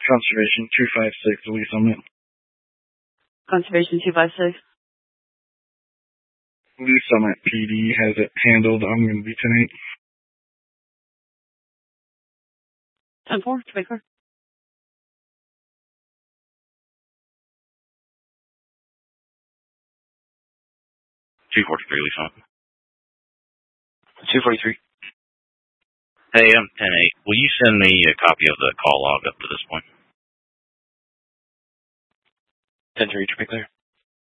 Conservation 256, Lee Summit. Conservation 256. Lee Summit PD has it handled. I'm going to be 10-8. 10-4, to be clear. Lee Summit. 243. Hey, I'm 10-8. Will you send me a copy of the call log up to this point? 10-3, to be clear.